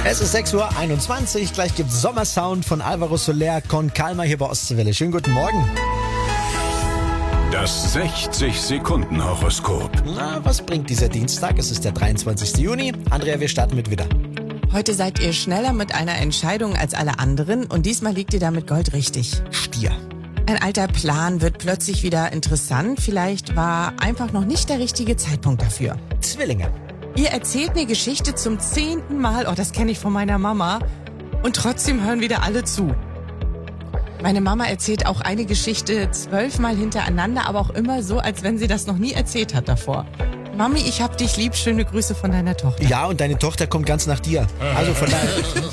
Es ist 6:21 Uhr, gleich gibt's Sommersound von Alvaro Soler, Con Calma hier bei Ostseewelle. Schönen guten Morgen. Das 60-Sekunden-Horoskop. Na, was bringt dieser Dienstag? Es ist der 23. Juni. Andrea, wir starten mit Widder. Heute seid ihr schneller mit einer Entscheidung als alle anderen und diesmal liegt ihr damit Gold richtig. Stier. Ein alter Plan wird plötzlich wieder interessant. Vielleicht war einfach noch nicht der richtige Zeitpunkt dafür. Zwillinge. Ihr erzählt eine Geschichte zum 10. Mal. Oh, das kenne ich von meiner Mama. Und trotzdem hören wieder alle zu. Meine Mama erzählt auch eine Geschichte 12 Mal hintereinander, aber auch immer so, als wenn sie das noch nie erzählt hat davor. Mami, ich hab dich lieb. Schöne Grüße von deiner Tochter. Ja, und deine Tochter kommt ganz nach dir. Also von daher.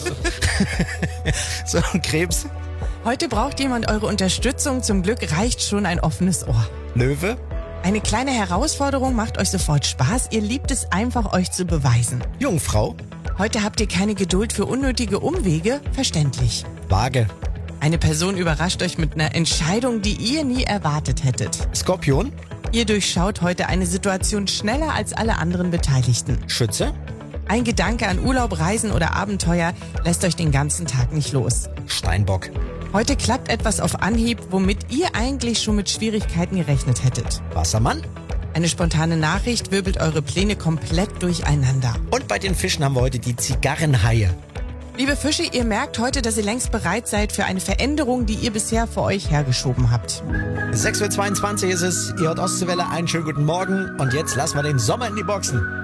So, Krebs. Heute braucht jemand eure Unterstützung. Zum Glück reicht schon ein offenes Ohr. Löwe. Eine kleine Herausforderung macht euch sofort Spaß. Ihr liebt es einfach, euch zu beweisen. Jungfrau. Heute habt ihr keine Geduld für unnötige Umwege. Verständlich. Waage. Eine Person überrascht euch mit einer Entscheidung, die ihr nie erwartet hättet. Skorpion. Ihr durchschaut heute eine Situation schneller als alle anderen Beteiligten. Schütze. Ein Gedanke an Urlaub, Reisen oder Abenteuer lässt euch den ganzen Tag nicht los. Steinbock. Heute klappt etwas auf Anhieb, womit ihr eigentlich schon mit Schwierigkeiten gerechnet hättet. Wassermann. Eine spontane Nachricht wirbelt eure Pläne komplett durcheinander. Und bei den Fischen haben wir heute die Zigarrenhaie. Liebe Fische, ihr merkt heute, dass ihr längst bereit seid für eine Veränderung, die ihr bisher vor euch hergeschoben habt. 6:22 Uhr ist es. Ihr hört Ostseewelle. Einen schönen guten Morgen. Und jetzt lassen wir den Sommer in die Boxen.